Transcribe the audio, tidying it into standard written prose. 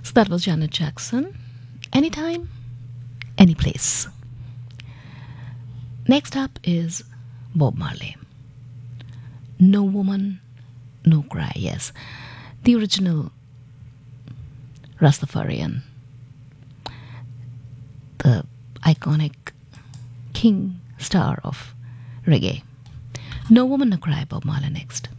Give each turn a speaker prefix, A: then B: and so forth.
A: So that was Janet Jackson. Anytime, any place. Next up is Bob Marley. No Woman, No Cry. Yes, the original Rastafarian, the iconic king star of reggae. No Woman, No Cry, Bob Marley next.